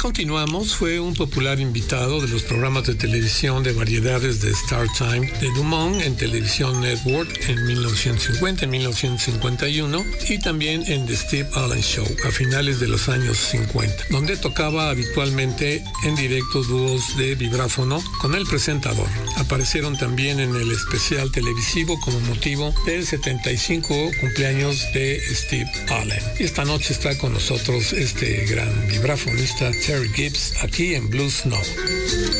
continuamos. Fue un popular invitado de los programas de televisión de variedades de Star Time de Dumont en Television Network en 1950, en 1951 y también en The Steve Allen Show a finales de los años 50, donde tocaba habitualmente en directo dúos de vibráfono con el presentador. Aparecieron también en el especial televisivo como motivo del 75 cumpleaños de Steve Allen. Y esta noche está con nosotros este gran vibráfonista Terry Gibbs aquí en Blue Snow.